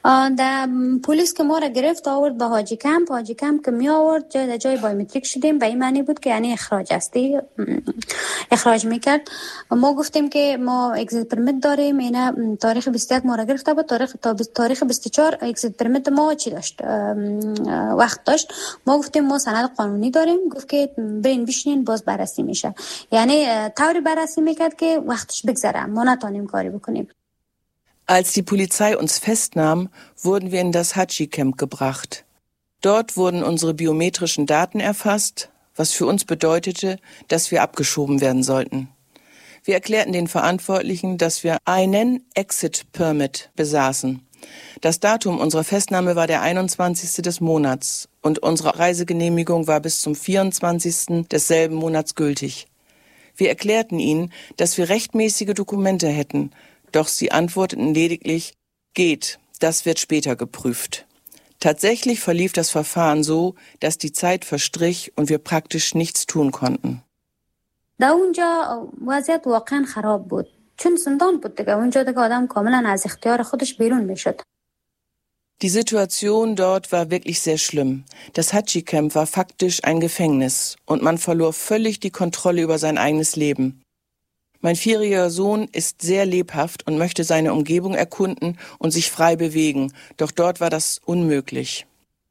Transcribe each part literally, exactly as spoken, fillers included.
در پلیس که ما را گرفت آورد به حاجی کمپ. حاجی کمپ که می آورد جای در جای بایومتریک شدیم، به این معنی بود که یعنی اخراج هستی، اخراج میکرد. ما گفتیم که ما اگزیت پرمیت داریم، اینا تاریخ بیست و یک ما را گرفته بود، تاریخ تا تاریخ بیست و چهار اگزیت پرمیت ما چی داشت، وقت داشت. ما گفتیم ما سند قانونی داریم. گفت که برین بشینین باز بررسی میشه، یعنی طوری بررسی میکرد که وقتش بگذره، ما نتونیم کاری بکنیم. Als die Polizei uns festnahm, wurden wir in das Haji-Camp gebracht. Dort wurden unsere biometrischen Daten erfasst, was für uns bedeutete, dass wir abgeschoben werden sollten. Wir erklärten den Verantwortlichen, dass wir einen Exit-Permit besaßen. Das Datum unserer Festnahme war der einundzwanzigste des Monats und unsere Reisegenehmigung war bis zum vierundzwanzigsten desselben Monats gültig. Wir erklärten ihnen, dass wir rechtmäßige Dokumente hätten, doch sie antworteten lediglich, geht, das wird später geprüft. Tatsächlich verlief das Verfahren so, dass die Zeit verstrich und wir praktisch nichts tun konnten. در اونجا وضعیت واقعا خراب بود، چون زندان بود دیگه. اونجا دیگه آدم کاملا از اختیار خودش بیرون میشد. Die Situation dort war wirklich sehr schlimm. Das Haji-Camp war faktisch ein Gefängnis und man verlor völlig die Kontrolle über sein eigenes Leben. Mein vierjähriger Sohn ist sehr lebhaft und möchte seine Umgebung erkunden und sich frei bewegen, doch dort war das unmöglich.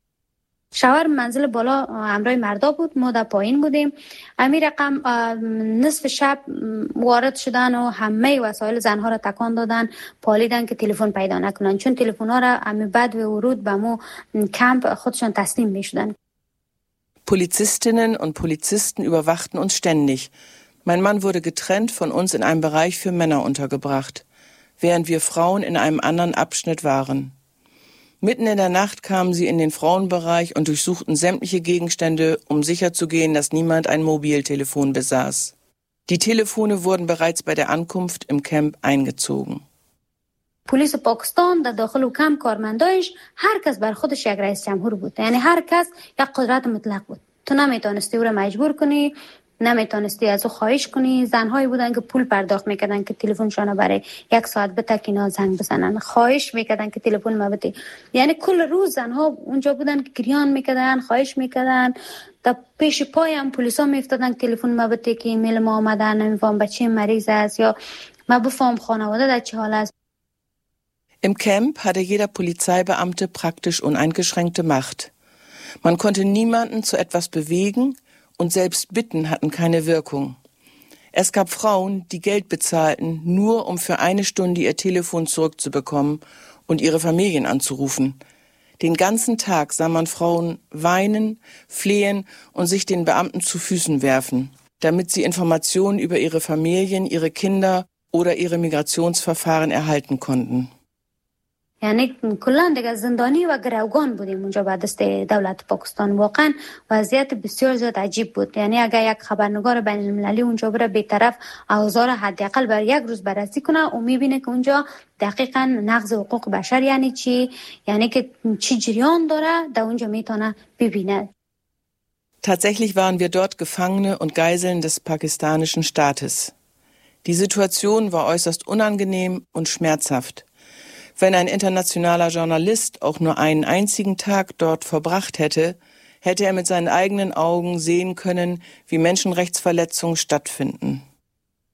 شوهر منزل بالا همراه مردا بود، ما در پایین بودیم. امی رقم نصف شب وارد شدن و همه وسایل زنها را تکان دادن، پالیدن که تلفن پیدا نکنن، چون تلفن‌ها را امی بعد و ورود به مو کمپ خودشان تسلیم می‌شدن. Polizistinnen und Polizisten überwachten uns ständig. Mein Mann wurde getrennt von uns in einem Bereich für Männer untergebracht, während wir Frauen in einem anderen Abschnitt waren. Mitten in der Nacht kamen sie in den Frauenbereich und durchsuchten sämtliche Gegenstände, um sicherzugehen, dass niemand ein Mobiltelefon besaß. Die Telefone wurden bereits bei der Ankunft im Camp eingezogen. پلیس پاکستان در داخل کمپ کارمندایش هر کس بر خودش یک رئیس جمهور بود، یعنی هر کس یک قدرت مطلق بود. تو نمیتونستی او را مجبور کنی، نمیتونستی از او خواهش کنی. زنهایی بودن که پول پرداخت میکردن که تلفنشون برای یک ساعت به تکینا زنگ بزنن، خواهش میکردن که تلفن ما بده. یعنی کل روز زنها اونجا بودن که گریان میکردن، خواهش میکردن. تا پیش پای هم پلیسا میافتادن که تلفن ما بده، که ایمیل ما آمده، نمیفهم بچه مریض است یا ما بفهم خانواده در چه حال است. Im Camp hatte jeder Polizeibeamte praktisch uneingeschränkte Macht. Man konnte niemanden zu etwas bewegen und selbst Bitten hatten keine Wirkung. Es gab Frauen, die Geld bezahlten, nur um für eine Stunde ihr Telefon zurückzubekommen und ihre Familien anzurufen. Den ganzen Tag sah man Frauen weinen, flehen und sich den Beamten zu Füßen werfen, damit sie Informationen über ihre Familien, ihre Kinder oder ihre Migrationsverfahren erhalten konnten. یعنی کلا دیگه زندانی و گروگان بودیم اونجا بعد از دولت پاکستان. واقعا وضعیت بسیار زیاد عجیب بود. یعنی اگر یک خبرنگار بین المللی اونجا بره بی‌طرف اوضاع را حداقل بر یک روز بررسی کنه و میبینه که اونجا دقیقاً نقض حقوق بشر یعنی چی، یعنی که چی جریان داره، در اونجا میتونه ببینه. Tatsächlich waren wir dort Gefangene und Geiseln des pakistanischen Staates. Die Situation war äußerst unangenehm und schmerzhaft. Wenn ein internationaler Journalist auch nur einen einzigen Tag dort verbracht hätte, hätte er mit seinen eigenen Augen sehen können, wie Menschenrechtsverletzungen stattfinden.